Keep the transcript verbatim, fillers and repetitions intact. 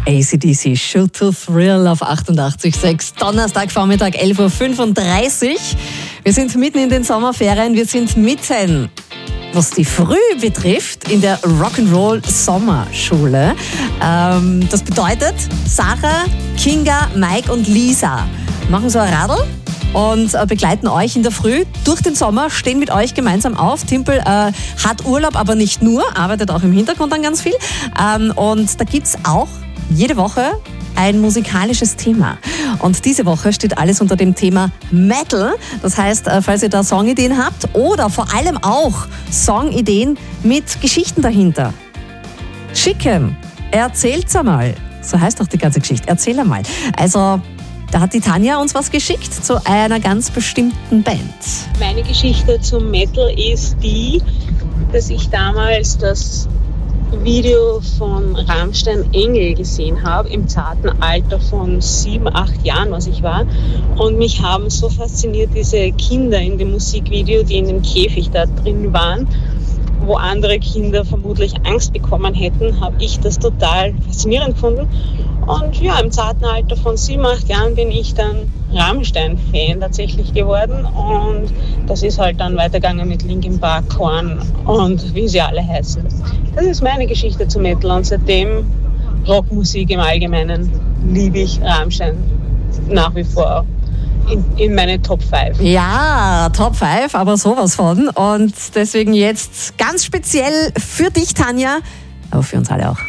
A C D C, Shoot to Thrill auf achtundachtzig Komma sechs, Donnerstagvormittag, elf Uhr fünfunddreißig. Wir sind mitten in den Sommerferien, wir sind mitten, was die Früh betrifft, in der Rock'n'Roll Sommerschule. Ähm, das bedeutet, Sarah, Kinga, Mike und Lisa machen so ein Radl und äh, begleiten euch in der Früh durch den Sommer, stehen mit euch gemeinsam auf. Timpel äh, hat Urlaub, aber nicht nur, arbeitet auch im Hintergrund dann ganz viel. Ähm, und da gibt's auch jede Woche ein musikalisches Thema. Und diese Woche steht alles unter dem Thema Metal. Das heißt, falls ihr da Songideen habt oder vor allem auch Songideen mit Geschichten dahinter, schicken, erzählt's einmal. So heißt doch die ganze Geschichte. Erzähl einmal. Also, da hat die Tanja uns was geschickt zu einer ganz bestimmten Band. Meine Geschichte zum Metal ist die, dass ich damals das Video von Rammstein Engel gesehen habe, im zarten Alter von sieben, acht Jahren, was ich war. Und mich haben so fasziniert diese Kinder in dem Musikvideo, die in dem Käfig da drin waren, wo andere Kinder vermutlich Angst bekommen hätten, habe ich das total faszinierend gefunden. Und ja, im zarten Alter von sieben, acht Jahren bin ich dann Rammstein-Fan tatsächlich geworden. Und das ist halt dann weitergegangen mit Linkin Park, Korn und wie sie alle heißen. Das ist meine Geschichte zu Metal und seitdem Rockmusik im Allgemeinen liebe ich Rammstein nach wie vor in, in meine Top fünf. Ja, Top fünf, aber sowas von. Und deswegen jetzt ganz speziell für dich, Tanja, aber für uns alle auch.